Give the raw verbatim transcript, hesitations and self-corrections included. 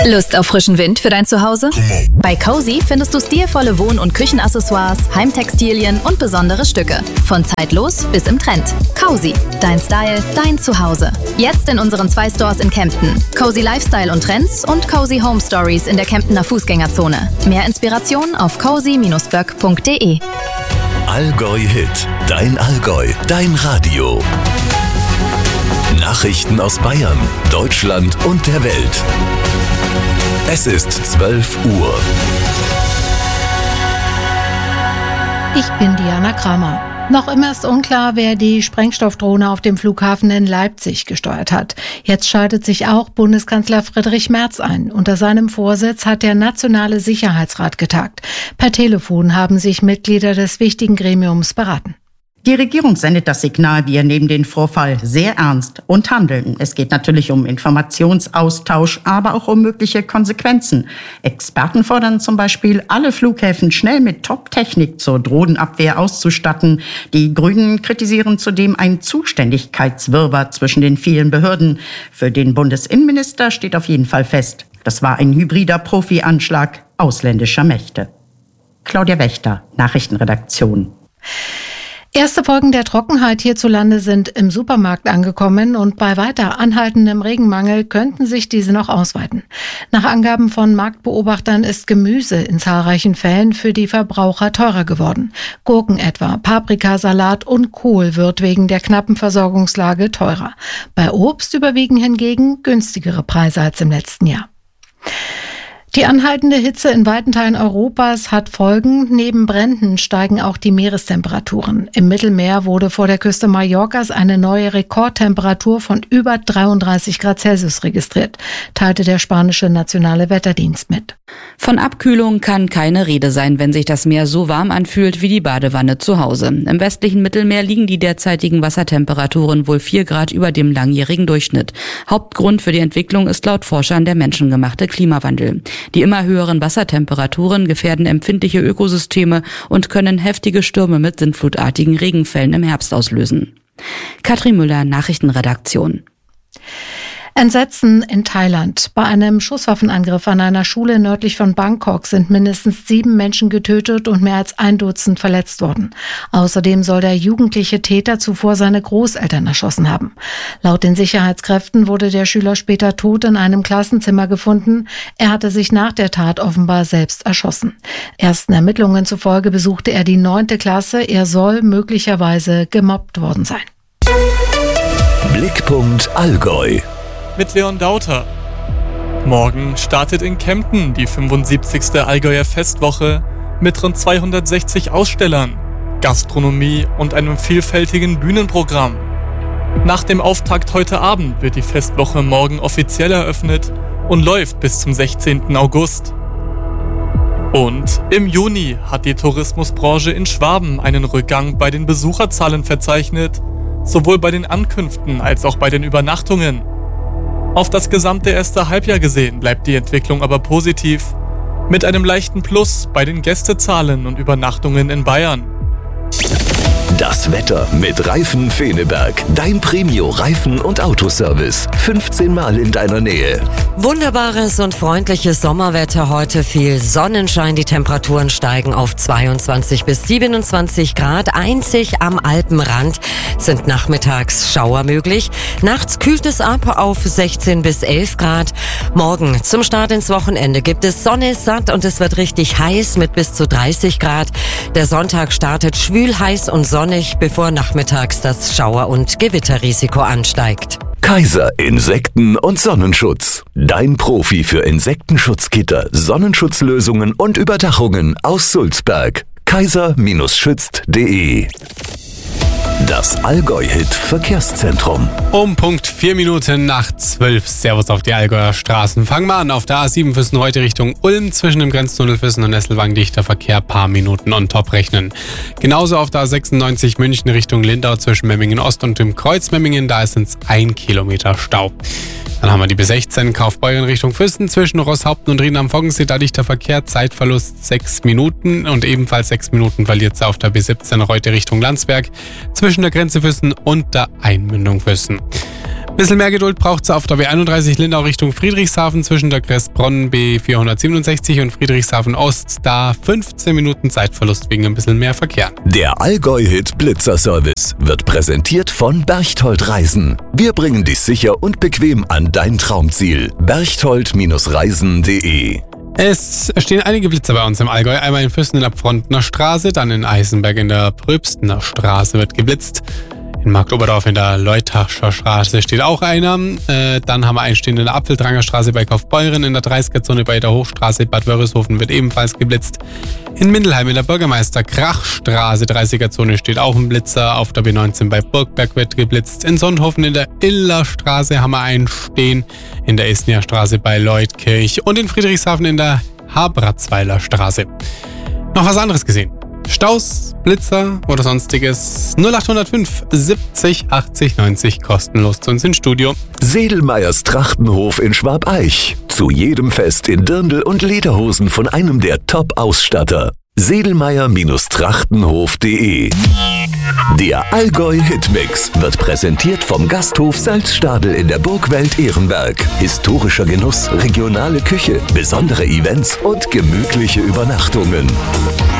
Lust auf frischen Wind für dein Zuhause? Bei Cozy findest du stilvolle Wohn- und Küchenaccessoires, Heimtextilien und besondere Stücke. Von zeitlos bis im Trend. Cozy, dein Style, dein Zuhause. Jetzt in unseren zwei Stores in Kempten. Cozy Lifestyle und Trends und Cozy Home Stories in der Kemptener Fußgängerzone. Mehr Inspiration auf cozy Bindestrich böck Punkt de. Allgäu Hit, dein Allgäu, dein Radio. Nachrichten aus Bayern, Deutschland und der Welt. Es ist zwölf Uhr. Ich bin Diana Kramer. Noch immer ist unklar, wer die Sprengstoffdrohne auf dem Flughafen in Leipzig gesteuert hat. Jetzt schaltet sich auch Bundeskanzler Friedrich Merz ein. Unter seinem Vorsitz hat der Nationale Sicherheitsrat getagt. Per Telefon haben sich Mitglieder des wichtigen Gremiums beraten. Die Regierung sendet das Signal, wir nehmen den Vorfall sehr ernst und handeln. Es geht natürlich um Informationsaustausch, aber auch um mögliche Konsequenzen. Experten fordern zum Beispiel, alle Flughäfen schnell mit Top-Technik zur Drohnenabwehr auszustatten. Die Grünen kritisieren zudem einen Zuständigkeitswirrwarr zwischen den vielen Behörden. Für den Bundesinnenminister steht auf jeden Fall fest, das war ein hybrider Profi-Anschlag ausländischer Mächte. Claudia Wächter, Nachrichtenredaktion. Erste Folgen der Trockenheit hierzulande sind im Supermarkt angekommen und bei weiter anhaltendem Regenmangel könnten sich diese noch ausweiten. Nach Angaben von Marktbeobachtern ist Gemüse in zahlreichen Fällen für die Verbraucher teurer geworden. Gurken etwa, Paprika, Salat und Kohl wird wegen der knappen Versorgungslage teurer. Bei Obst überwiegen hingegen günstigere Preise als im letzten Jahr. Die anhaltende Hitze in weiten Teilen Europas hat Folgen. Neben Bränden steigen auch die Meerestemperaturen. Im Mittelmeer wurde vor der Küste Mallorcas eine neue Rekordtemperatur von über dreiunddreißig Grad Celsius registriert, teilte der spanische Nationale Wetterdienst mit. Von Abkühlung kann keine Rede sein, wenn sich das Meer so warm anfühlt wie die Badewanne zu Hause. Im westlichen Mittelmeer liegen die derzeitigen Wassertemperaturen wohl vier Grad über dem langjährigen Durchschnitt. Hauptgrund für die Entwicklung ist laut Forschern der menschengemachte Klimawandel. Die immer höheren Wassertemperaturen gefährden empfindliche Ökosysteme und können heftige Stürme mit sintflutartigen Regenfällen im Herbst auslösen. Katrin Müller, Nachrichtenredaktion. Entsetzen in Thailand. Bei einem Schusswaffenangriff an einer Schule nördlich von Bangkok sind mindestens sieben Menschen getötet und mehr als ein Dutzend verletzt worden. Außerdem soll der jugendliche Täter zuvor seine Großeltern erschossen haben. Laut den Sicherheitskräften wurde der Schüler später tot in einem Klassenzimmer gefunden. Er hatte sich nach der Tat offenbar selbst erschossen. Ersten Ermittlungen zufolge besuchte er die neunte Klasse. Er soll möglicherweise gemobbt worden sein. Blickpunkt Allgäu. Mit Leon Dauter. Morgen startet in Kempten die fünfundsiebzigste Allgäuer Festwoche mit rund zweihundertsechzig Ausstellern, Gastronomie und einem vielfältigen Bühnenprogramm. Nach dem Auftakt heute Abend wird die Festwoche morgen offiziell eröffnet und läuft bis zum sechzehnten August. Und im Juni hat die Tourismusbranche in Schwaben einen Rückgang bei den Besucherzahlen verzeichnet, sowohl bei den Ankünften als auch bei den Übernachtungen. Auf das gesamte erste Halbjahr gesehen bleibt die Entwicklung aber positiv, mit einem leichten Plus bei den Gästezahlen und Übernachtungen in Bayern. Das Wetter mit Reifen Feneberg. Dein Premio-Reifen- und Autoservice. fünfzehn Mal in deiner Nähe. Wunderbares und freundliches Sommerwetter heute. Viel Sonnenschein. Die Temperaturen steigen auf zweiundzwanzig bis siebenundzwanzig Grad. Einzig am Alpenrand sind nachmittags Schauer möglich. Nachts kühlt es ab auf sechzehn bis elf Grad. Morgen zum Start ins Wochenende gibt es Sonne, satt und es wird richtig heiß mit bis zu dreißig Grad. Der Sonntag startet schwül, heiß und sonnig, bevor nachmittags das Schauer- und Gewitterrisiko ansteigt. Kaiser Insekten- und Sonnenschutz. Dein Profi für Insektenschutzgitter, Sonnenschutzlösungen und Überdachungen aus Sulzberg. kaiser Bindestrich schützt Punkt de. Das Allgäu-Hit Verkehrszentrum. Um Punkt vier Minuten nach zwölf. Servus auf die Allgäuer Straßen. Fangen wir an auf der A sieben Füssen heute Richtung Ulm. Zwischen dem Grenztunnel Füssen und Nesselwang dichter Verkehr, paar Minuten on top rechnen. Genauso auf der A sechsundneunzig München Richtung Lindau zwischen Memmingen Ost und dem Kreuz Memmingen. Da ist es ein Kilometer Stau. Dann haben wir die B sechzehn Kaufbeuren Richtung Füssen zwischen Rosshaupten und Rien am Foggensee, da dichter Verkehr, Zeitverlust sechs Minuten und ebenfalls sechs Minuten verliert sie auf der B siebzehn heute Richtung Landsberg zwischen der Grenze Füssen und der Einmündung Füssen. Bisschen mehr Geduld braucht es auf der B einunddreißig Lindau Richtung Friedrichshafen zwischen der Kressbronn B vierhundertsiebenundsechzig und Friedrichshafen Ost. Da fünfzehn Minuten Zeitverlust wegen ein bisschen mehr Verkehr. Der Allgäu-Hit Blitzer-Service wird präsentiert von Berchtold Reisen. Wir bringen dich sicher und bequem an dein Traumziel. berchtold Reisen punkt de. Es stehen einige Blitzer bei uns im Allgäu. Einmal in Füssen in der Pfrontener Straße, dann in Eisenberg in der Pröbstener Straße wird geblitzt. In Marktoberdorf in der Leutacher Straße steht auch einer. Äh, dann haben wir einstehend in der Apfeldranger Straße bei Kaufbeuren, in der dreißiger-Zone bei der Hochstraße Bad Wörishofen wird ebenfalls geblitzt. In Mindelheim in der Bürgermeister-Krach-Straße, dreißiger-Zone steht auch ein Blitzer. Auf der B neunzehn bei Burgberg wird geblitzt. In Sonthofen in der Illerstraße haben wir einen stehen. In der Esnier Straße bei Leutkirch und in Friedrichshafen in der Habratzweiler Straße. Noch was anderes gesehen? Staus, Blitzer oder sonstiges? null acht null fünf siebzig achtzig neunzig kostenlos zu uns ins Studio. Sedelmeyers Trachtenhof in Schwabeich. Zu jedem Fest in Dirndl und Lederhosen von einem der Top-Ausstatter. Sedelmeyer Trachtenhof punkt de. Der Allgäu Hitmix wird präsentiert vom Gasthof Salzstadel in der Burgwelt Ehrenberg. Historischer Genuss, regionale Küche, besondere Events und gemütliche Übernachtungen.